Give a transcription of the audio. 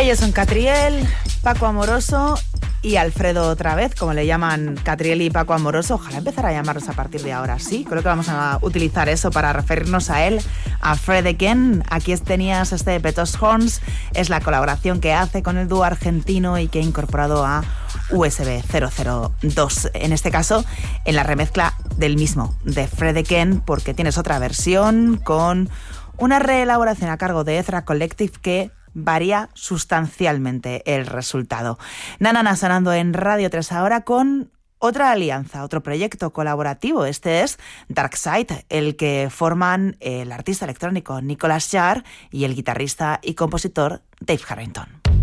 Ellos son Catriel, Paco Amoroso y Alfredo otra vez, como le llaman Catriel y Paco Amoroso. Ojalá empezar a llamarlos a partir de ahora, sí. Creo que vamos a utilizar eso para referirnos a él, a Fred again. Aquí tenías este de Petos Horns, es la colaboración que hace con el dúo argentino y que ha incorporado a USB 002. En este caso, en la remezcla del mismo, de Fred again, porque tienes otra versión con una reelaboración a cargo de Ezra Collective que varía sustancialmente el resultado. Nanana sonando en Radio 3 ahora con otra alianza, otro proyecto colaborativo. Este es Dark Side, el que forman el artista electrónico Nicolas Jarre y el guitarrista y compositor Dave Harrington.